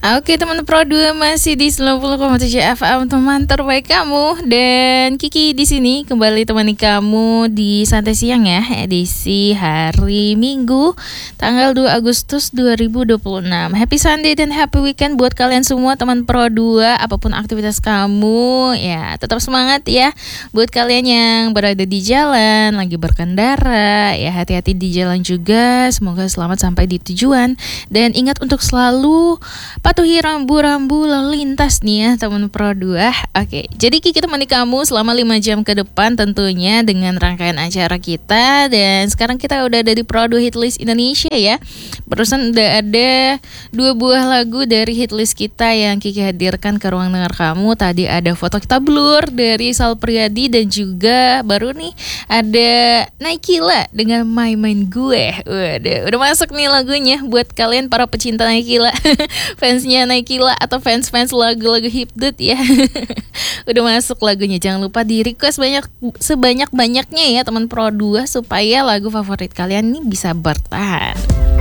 Oke teman Pro 2 masih di 90,7 FM teman terbaik kamu, dan Kiki di sini kembali temani kamu di Santai Siang ya, edisi hari Minggu tanggal 2 Agustus 2026. Happy Sunday dan happy weekend buat kalian semua teman Pro 2, apapun aktivitas kamu ya, tetap semangat ya. Buat kalian yang berada di jalan, lagi berkendara ya, hati-hati di jalan juga, semoga selamat sampai di tujuan. Dan ingat untuk selalu patuhi rambu-rambu lalu lintas nih ya teman Pro 2. Oke, jadi Kiki temani kamu selama 5 jam ke depan tentunya dengan rangkaian acara kita. Dan sekarang kita udah ada di Pro 2 Hitlist Indonesia ya. Barusan udah ada 2 buah lagu dari hitlist kita yang Kiki hadirkan ke ruang dengar kamu. Tadi ada Foto Kita Blur dari Sal Priadi, dan juga baru nih ada Naikila dengan Main-Main Gue. Waduh, udah masuk nih lagunya buat kalian para pecinta Naikila. Fansnya Naikila atau fans-fans lagu-lagu hipdut ya. Udah masuk lagunya. Jangan lupa di request sebanyak-banyaknya ya teman Pro 2 supaya lagu favorit kalian ini bisa bertahan.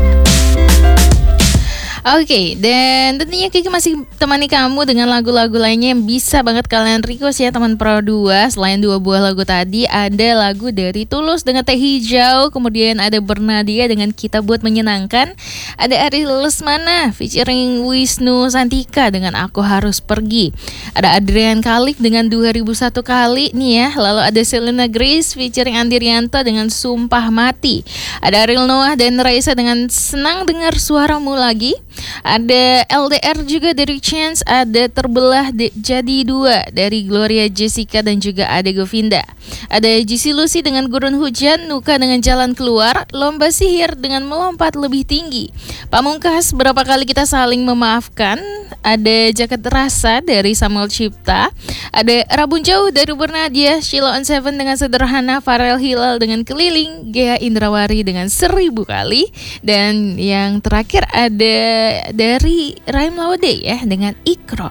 Oke, dan tentunya Kiki masih temani kamu dengan lagu-lagu lainnya yang bisa banget kalian request ya teman Pro 2. Selain 2 buah lagu tadi, ada lagu dari Tulus dengan Teh Hijau, kemudian ada Bernadia dengan Kita Buat Menyenangkan, ada Ari Lesmana featuring Wisnu Santika dengan Aku Harus Pergi, ada Adrian Khalik dengan 2001 Kali nih ya, lalu ada Selena Grace featuring Andi Rianto dengan Sumpah Mati, ada Ariel Noah dan Raisa dengan Senang Dengar Suaramu Lagi, ada LDR juga dari Chance, ada Terbelah Jadi Dua dari Gloria Jessica dan juga Ade Govinda, ada Jisi Lucy dengan Gurun Hujan, Nuka dengan Jalan Keluar, Lomba Sihir dengan Melompat Lebih Tinggi, Pamungkas Berapa Kali Kita Saling Memaafkan, ada Jaket Rasa dari Samuel Cipta, ada Rabun Jauh dari Bernadia, Sheila on Seven dengan Sederhana, Farel Hilal dengan Keliling, Gea Indrawari dengan 1000 Kali, dan yang terakhir ada dari Raim Laude ya dengan Ikro.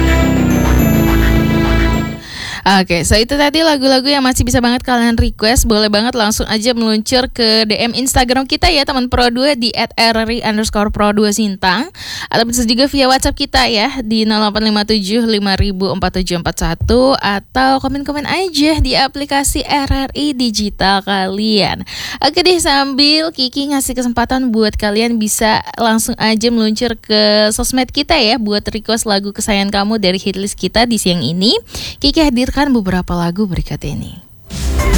Oke, so itu tadi lagu-lagu yang masih bisa banget kalian request. Boleh banget langsung aja meluncur ke DM Instagram kita ya teman Pro 2 di @rri_pro2sintang, atau bisa juga via WhatsApp kita ya di 0857 504741, atau komen-komen aja di aplikasi RRI Digital kalian. Oke deh, sambil Kiki ngasih kesempatan buat kalian bisa langsung aja meluncur ke sosmed kita ya buat request lagu kesayangan kamu dari hitlist kita di siang ini. Kiki hadirkan beberapa lagu berikut ini.